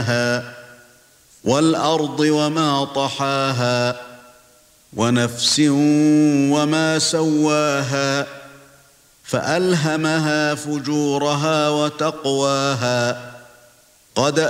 وَالْأَرْضِ وَمَا طَحَاهَا وَنَفْسٍ وَمَا سَوَّاهَا فَأَلْهَمَهَا فُجُورَهَا وَتَقْوَاهَا قَدْ